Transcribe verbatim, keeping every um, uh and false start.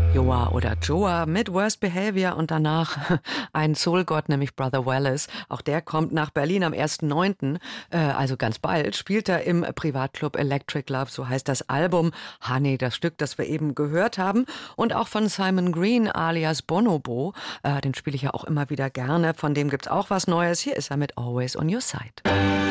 Joa oder Joa mit Worst Behavior und danach ein Soulgott, nämlich Brother Wallace. Auch der kommt nach Berlin am ersten neunten, äh, also ganz bald, spielt er im Privatclub Electric Love, so heißt das Album. Honey, das Stück, das wir eben gehört haben. Und auch von Simon Green alias Bonobo, äh, den spiele ich ja auch immer wieder gerne. Von dem gibt's auch was Neues. Hier ist er mit Always on Your Side.